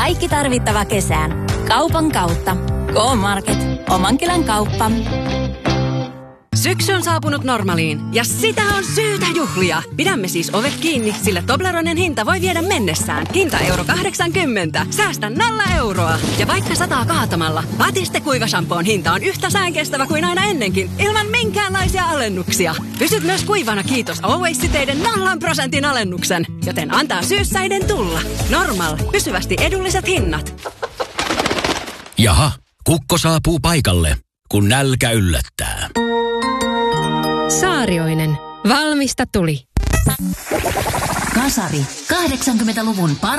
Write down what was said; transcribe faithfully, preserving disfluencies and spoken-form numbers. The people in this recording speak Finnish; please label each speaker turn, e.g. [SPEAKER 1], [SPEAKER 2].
[SPEAKER 1] Kaikki tarvittava kesään. Kaupan kautta. K-Market. Oman kylän kauppa.
[SPEAKER 2] Syksy on saapunut Normaliin ja sitä on syytä juhlia. Pidämme siis ovet kiinni, sillä Tobleronen hinta voi viedä mennessään. Hinta euro kahdeksankymmentä. Säästä nolla euroa. Ja vaikka sataa kaatamalla, Batiste kuivashampoon hinta on yhtä säänkestävä kuin aina ennenkin, ilman minkäänlaisia alennuksia. Pysyt myös kuivana kiitos Always-siteiden nollan prosentin alennuksen. Joten antaa syyssäiden tulla. Normal. Pysyvästi edulliset hinnat.
[SPEAKER 3] Jaha, kukko saapuu paikalle, kun nälkä yllättää.
[SPEAKER 4] Saarioinen. Valmista tuli.
[SPEAKER 5] Kasari. kahdeksankymmentäluvun par-